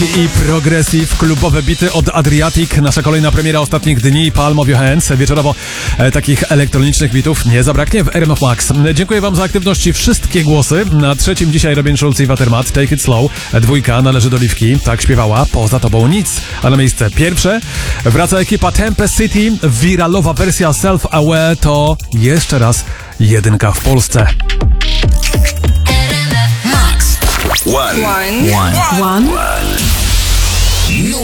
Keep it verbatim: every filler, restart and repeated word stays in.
I progressive, klubowe bity od Adriatic. Nasza kolejna premiera ostatnich dni, Palm of Your Hands. Wieczorowo e, takich elektronicznych bitów nie zabraknie w R M F Max. Dziękuję wam za aktywność i wszystkie głosy. Na trzecim dzisiaj Robin Schulz i Watermat, Take It Slow. Dwójka należy do Liwki, tak śpiewała, Poza tobą nic. A na miejsce pierwsze wraca ekipa Tempest City. Wiralowa wersja Self-Aware to jeszcze raz jedynka w Polsce. One. One. One. One.